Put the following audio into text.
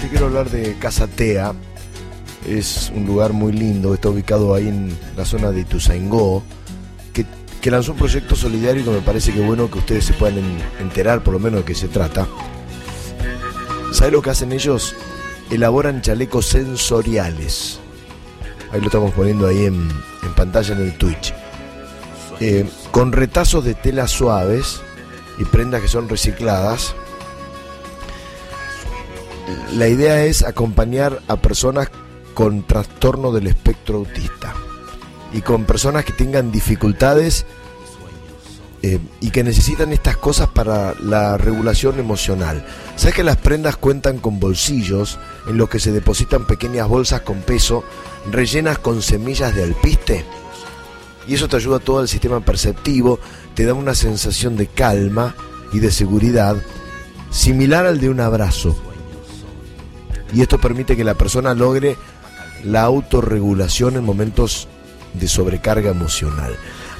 te quiero hablar de Casa Tea. Es un lugar muy lindo, está ubicado ahí en la zona de Ituzaingó, que lanzó un proyecto solidario que me parece que es bueno que ustedes se puedan enterar por lo menos de qué se trata. ¿Sabes lo que hacen ellos? Elaboran chalecos sensoriales. Ahí lo estamos poniendo ahí en pantalla en el Twitch. Con retazos de telas suaves y prendas que son recicladas. La idea es acompañar a personas con trastorno del espectro autista y con personas que tengan dificultades y que necesitan estas cosas para la regulación emocional. ¿Sabes que las prendas cuentan con bolsillos en los que se depositan pequeñas bolsas con peso rellenas con semillas de alpiste? Y eso te ayuda a todo el sistema perceptivo, te da una sensación de calma y de seguridad similar al de un abrazo. Y esto permite que la persona logre la autorregulación en momentos de sobrecarga emocional.